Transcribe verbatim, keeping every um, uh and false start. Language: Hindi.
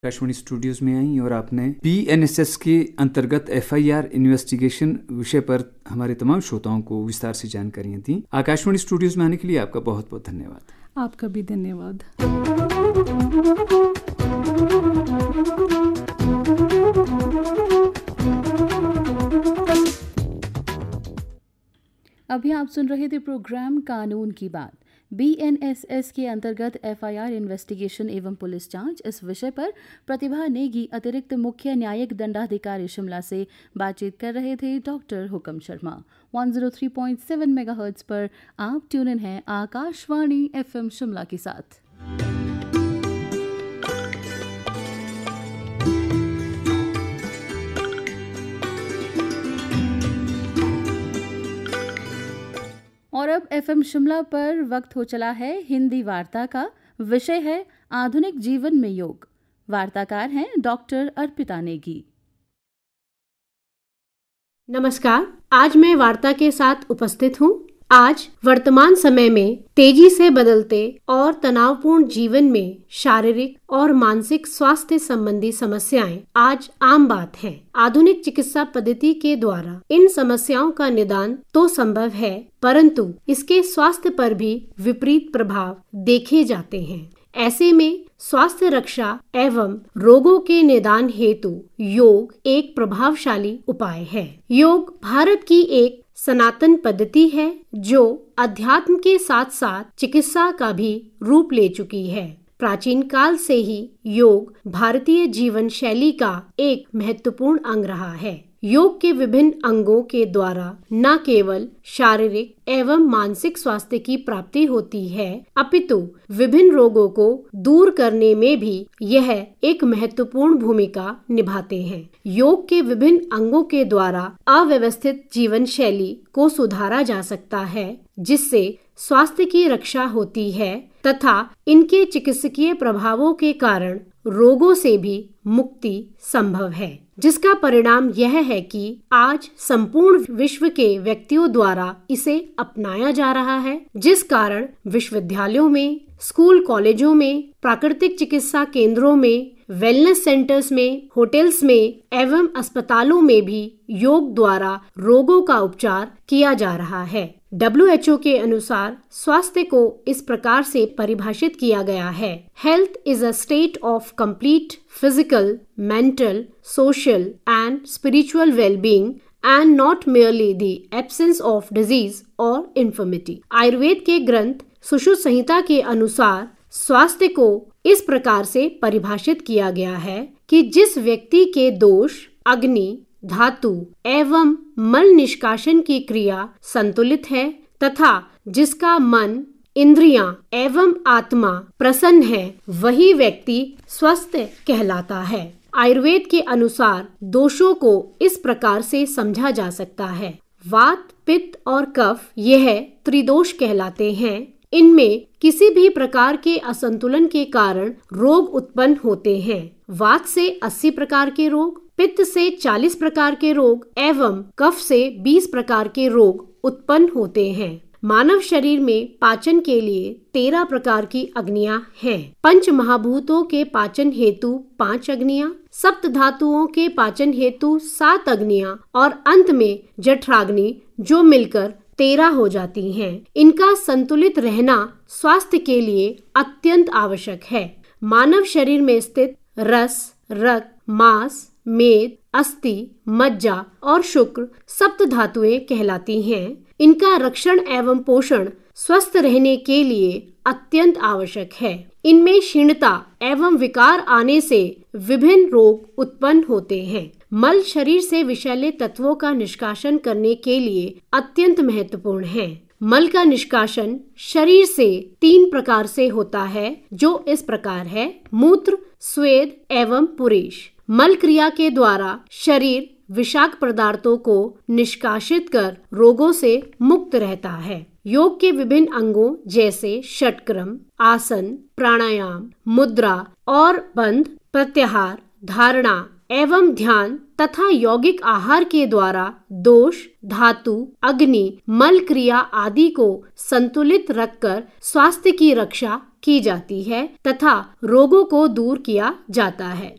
आकाशवाणी स्टूडियोज में आई और आपने पी एन एस एस के अंतर्गत एफ आई आर इन्वेस्टिगेशन विषय पर हमारे तमाम श्रोताओं को विस्तार से जानकारियां दी। आकाशवाणी स्टूडियोज में आने के लिए आपका बहुत बहुत धन्यवाद। आपका भी धन्यवाद। अभी आप सुन रहे थे प्रोग्राम कानून की बात। बी एन एस एस के अंतर्गत एफ आई आर इन्वेस्टिगेशन एवं पुलिस जांच इस विषय पर प्रतिभा नेगी अतिरिक्त मुख्य न्यायिक दंडाधिकारी शिमला से बातचीत कर रहे थे डॉक्टर हुकम शर्मा। एक सौ तीन पॉइंट सात मेगाहर्ट्ज पर आप ट्यून इन हैं आकाशवाणी एफ एम शिमला के साथ। और अब एफएम शिमला पर वक्त हो चला है हिंदी वार्ता का। विषय है आधुनिक जीवन में योग। वार्ताकार हैं डॉक्टर अर्पिता नेगी। नमस्कार, आज मैं वार्ता के साथ उपस्थित हूँ। आज वर्तमान समय में तेजी से बदलते और तनावपूर्ण जीवन में शारीरिक और मानसिक स्वास्थ्य संबंधी समस्याएं आज आम बात है। आधुनिक चिकित्सा पद्धति के द्वारा इन समस्याओं का निदान तो संभव है, परंतु इसके स्वास्थ्य पर भी विपरीत प्रभाव देखे जाते हैं। ऐसे में स्वास्थ्य रक्षा एवं रोगों के निदान हेतु योग एक प्रभावशाली उपाय है। योग भारत की एक सनातन पद्धति है जो अध्यात्म के साथ साथ चिकित्सा का भी रूप ले चुकी है। प्राचीन काल से ही योग भारतीय जीवन शैली का एक महत्वपूर्ण अंग रहा है। योग के विभिन्न अंगों के द्वारा न केवल शारीरिक एवं मानसिक स्वास्थ्य की प्राप्ति होती है, अपितु विभिन्न रोगों को दूर करने में भी यह एक महत्वपूर्ण भूमिका निभाते हैं। योग के विभिन्न अंगों के द्वारा अव्यवस्थित जीवन शैली को सुधारा जा सकता है, जिससे स्वास्थ्य की रक्षा होती है तथा इनके चिकित्सकीय प्रभावों के कारण रोगों से भी मुक्ति संभव है, जिसका परिणाम यह है कि आज संपूर्ण विश्व के व्यक्तियों द्वारा इसे अपनाया जा रहा है, जिस कारण विश्वविद्यालयों में, स्कूल कॉलेजों में, प्राकृतिक चिकित्सा केंद्रों में, वेलनेस सेंटर्स में, होटल्स में एवं अस्पतालों में भी योग द्वारा रोगों का उपचार किया जा रहा है। डब्ल्यू एच ओ के अनुसार स्वास्थ्य को इस प्रकार से परिभाषित किया गया है: health is a state of complete physical, mental, social and spiritual wellbeing and not merely the absence of disease or infirmity। Ayurveda के ग्रंथ सुश्रुत संहिता के अनुसार स्वास्थ्य को इस प्रकार से परिभाषित किया गया है कि जिस व्यक्ति के दोष, अग्नि, धातु एवं मल निष्कासन की क्रिया संतुलित है तथा जिसका मन, इंद्रियां एवं आत्मा प्रसन्न है, वही व्यक्ति स्वस्थ कहलाता है। आयुर्वेद के अनुसार दोषों को इस प्रकार से समझा जा सकता है: वात, पित्त और कफ यह त्रिदोष कहलाते हैं। इनमें किसी भी प्रकार के असंतुलन के कारण रोग उत्पन्न होते हैं। वात से अस्सी प्रकार के रोग, पित्त से चालीस प्रकार के रोग एवं कफ से बीस प्रकार के रोग उत्पन्न होते हैं। मानव शरीर में पाचन के लिए तेरह प्रकार की अग्नियां हैं। पंच महाभूतों के पाचन हेतु पांच अग्नियां, सप्त धातुओं के पाचन हेतु सात अग्नियां और अंत में जठराग्नि जो मिलकर तेरह हो जाती हैं। इनका संतुलित रहना स्वास्थ्य के लिए अत्यंत आवश्यक है। मानव शरीर में स्थित रस, रक्त, मांस, मेद, अस्थि, मज्जा और शुक्र सप्त धातुएं कहलाती हैं। इनका रक्षण एवं पोषण स्वस्थ रहने के लिए अत्यंत आवश्यक है। इनमें क्षीणता एवं विकार आने से विभिन्न रोग उत्पन्न होते हैं। मल शरीर से विषैले तत्वों का निष्कासन करने के लिए अत्यंत महत्वपूर्ण है। मल का निष्कासन शरीर से तीन प्रकार से होता है, जो इस प्रकार है: मूत्र, स्वेद एवं पुरेश। मल क्रिया के द्वारा शरीर विषाक्त पदार्थों को निष्कासित कर रोगों से मुक्त रहता है। योग के विभिन्न अंगों जैसे षटक्रम, आसन, प्राणायाम, मुद्रा और बंध, प्रत्याहार, धारणा एवं ध्यान तथा यौगिक आहार के द्वारा दोष, धातु, अग्नि, मल क्रिया आदि को संतुलित रखकर स्वास्थ्य की रक्षा की जाती है तथा रोगों को दूर किया जाता है।